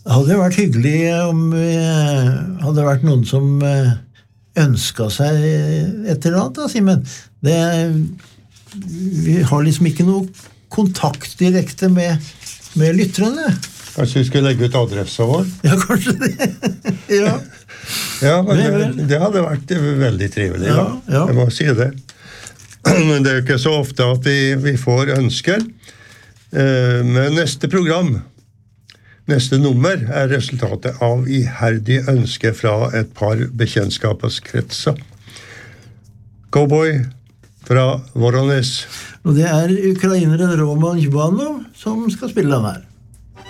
Det hadde vært hyggelig om vi hadde vært noen som ønsket seg et eller annet, da, Simen. Vi har liksom ikke noe kontakt direkte med lytterne. Kanskje vi skulle legge ut adressen vår? Ja, kanskje det. Ja. Ja, men det hadde vært veldig trivelig, da. Ja. Jeg må si det. Men det jo ikke så ofte at vi får ønsker. Men neste program, neste nummer, resultatet av iherdig ønske fra et par bekjentskapskretser. Cowboy fra Voronezh. Og det ukraineren Roman Jvanov som skal spille den her.